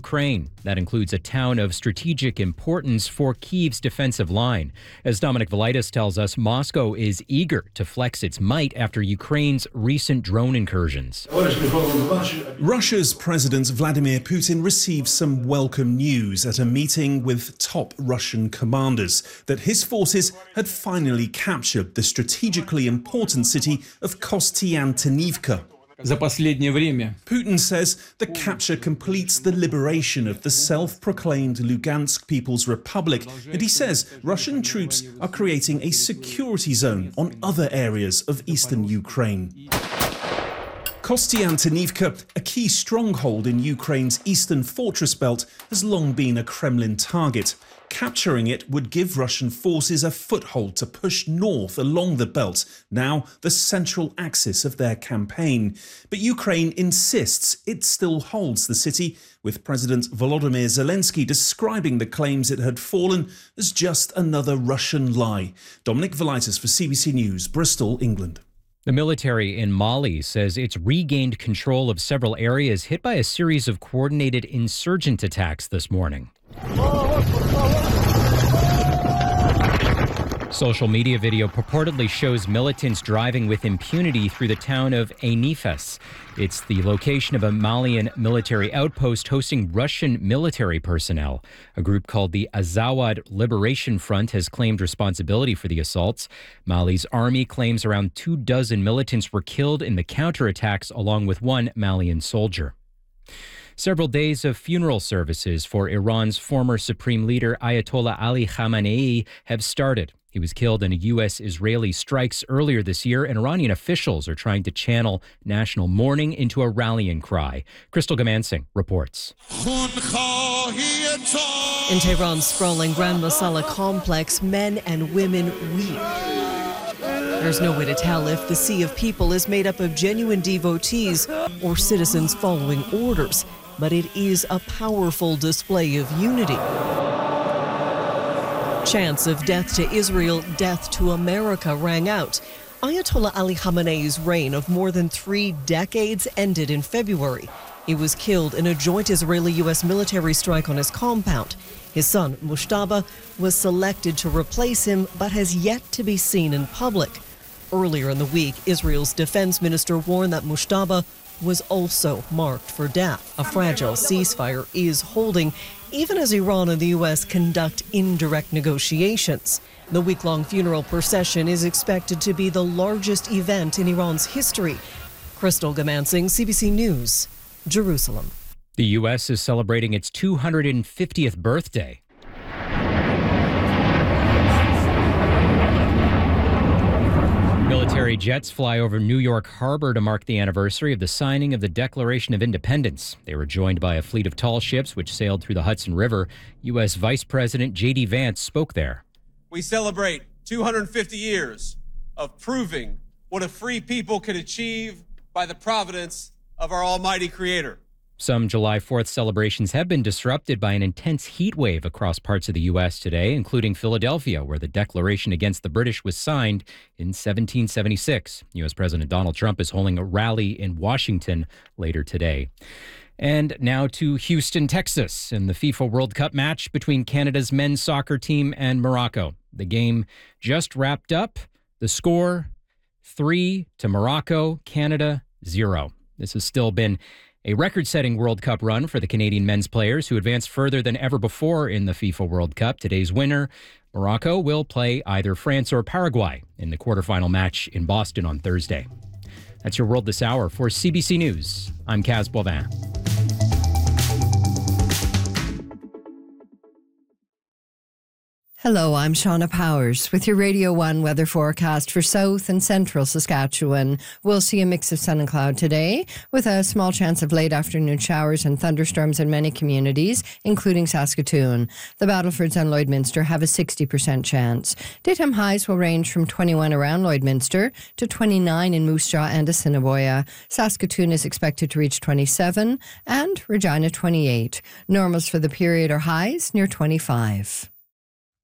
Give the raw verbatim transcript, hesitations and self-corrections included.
Ukraine. That includes a town of strategic importance for Kyiv's defensive line. As Dominic Velitis tells us, Moscow is eager to flex its might after Ukraine's recent drone incursions. Russia's President Vladimir Putin received some welcome news at a meeting with top Russian commanders that his forces had finally captured the strategically important city of Kostiantynivka. Putin says the capture completes the liberation of the self-proclaimed Lugansk People's Republic, and he says Russian troops are creating a security zone on other areas of eastern Ukraine. Kostiantynivka, a key stronghold in Ukraine's eastern fortress belt, has long been a Kremlin target. Capturing it would give Russian forces a foothold to push north along the belt, now the central axis of their campaign. But Ukraine insists it still holds the city, with President Volodymyr Zelensky describing the claims it had fallen as just another Russian lie. Dominic Velitis for C B C News, Bristol, England. The military in Mali says it's regained control of several areas hit by a series of coordinated insurgent attacks this morning. Social media video purportedly shows militants driving with impunity through the town of Ainifes. It's the location of a Malian military outpost hosting Russian military personnel. A group called the Azawad Liberation Front has claimed responsibility for the assaults. Mali's army claims around two dozen militants were killed in the counterattacks, along with one Malian soldier. Several days of funeral services for Iran's former supreme leader Ayatollah Ali Khamenei have started. He was killed in a U S-Israeli strikes earlier this year, and Iranian officials are trying to channel national mourning into a rallying cry. Crystal Gamansing reports. In Tehran's sprawling Grand Masala complex, men and women weep. There's no way to tell if the sea of people is made up of genuine devotees or citizens following orders, but it is a powerful display of unity. Chants of death to Israel, death to America rang out. Ayatollah Ali Khamenei's reign of more than three decades ended in February. He was killed in a joint Israeli-U S military strike on his compound. His son, Mujtaba, was selected to replace him, but has yet to be seen in public. Earlier in the week, Israel's defense minister warned that Mujtaba was also marked for death. A fragile ceasefire is holding, even as Iran and the U S conduct indirect negotiations. The week-long funeral procession is expected to be the largest event in Iran's history. Crystal Gamansing, C B C News, Jerusalem. The U S is celebrating its two hundred fiftieth birthday. Military jets fly over New York Harbor to mark the anniversary of the signing of the Declaration of Independence. They were joined by a fleet of tall ships which sailed through the Hudson River. U S Vice President J D Vance spoke there. We celebrate two hundred fifty years of proving what a free people can achieve by the providence of our almighty Creator. Some July fourth celebrations have been disrupted by an intense heat wave across parts of the U S today, including Philadelphia, where the Declaration against the British was signed in seventeen seventy-six. U S President Donald Trump is holding a rally in Washington later today. And now to Houston, Texas, in the FIFA World Cup match between Canada's men's soccer team and Morocco. The game just wrapped up. The score, three to Morocco, Canada, zero. This has still been a record-setting World Cup run for the Canadian men's players, who advanced further than ever before in the FIFA World Cup. Today's winner, Morocco, will play either France or Paraguay in the quarterfinal match in Boston on Thursday. That's your World This Hour. For C B C News, I'm Kaz Boivin. Hello, I'm Shauna Powers with your Radio one weather forecast for south and central Saskatchewan. We'll see a mix of sun and cloud today, with a small chance of late afternoon showers and thunderstorms in many communities, including Saskatoon. The Battlefords and Lloydminster have a sixty percent chance. Daytime highs will range from twenty-one around Lloydminster to twenty-nine in Moose Jaw and Assiniboia. Saskatoon is expected to reach twenty-seven and Regina twenty-eight. Normals for the period are highs near twenty-five.